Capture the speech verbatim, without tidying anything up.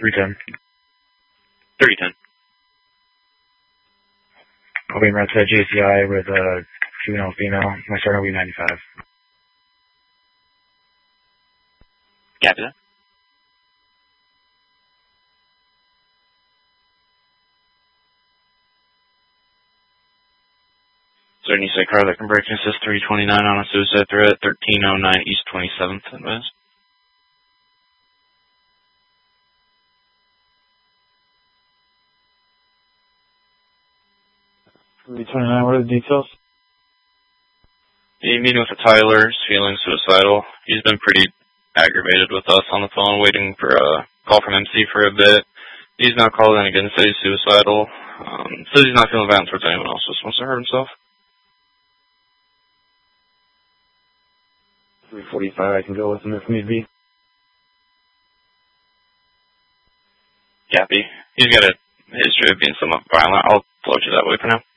three ten. thirty ten. I'll be in red side J C I with a female female. My starter will be ninety-five. Copy that. Is there any sight car that can break assist three twenty-nine on a suicide threat, thirteen oh nine East twenty-seventh and West? three twenty-nine, what are the details? Yeah, meeting with a Tyler, he's feeling suicidal. He's been pretty aggravated with us on the phone, waiting for a call from M C for a bit. He's now called in again, says he's suicidal. Um, says he's not feeling violent towards anyone else, just wants to hurt himself. three forty-five, I can go with him if need be. Copy. He's got a history of being somewhat violent. I'll float you that way for now.